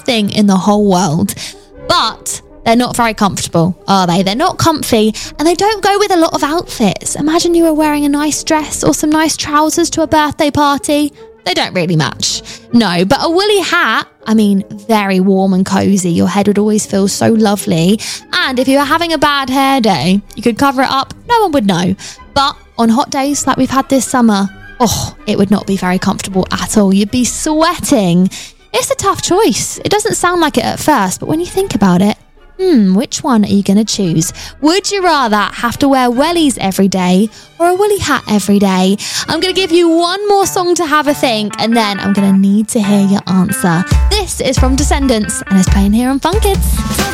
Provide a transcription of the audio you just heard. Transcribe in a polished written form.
thing in the whole world. But they're not very comfortable, are they? They're not comfy, and they don't go with a lot of outfits. Imagine you were wearing a nice dress or some nice trousers to a birthday party. They don't really match. No, but a woolly hat, very warm and cozy. Your head would always feel so lovely. And if you were having a bad hair day, you could cover it up. No one would know. But on hot days like we've had this summer, it would not be very comfortable at all. You'd be sweating. It's a tough choice. It doesn't sound like it at first, but when you think about it, which one are you going to choose? Would you rather have to wear wellies every day or a woolly hat every day? I'm going to give you one more song to have a think, and then I'm going to need to hear your answer. This is from Descendants and is playing here on Fun Kids.